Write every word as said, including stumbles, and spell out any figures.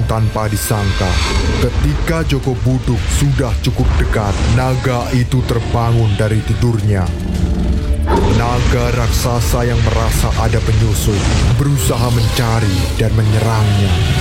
tanpa disangka, ketika Joko Buduk sudah cukup dekat, naga itu terbangun dari tidurnya. Naga raksasa yang merasa ada penyusup berusaha mencari dan menyerangnya.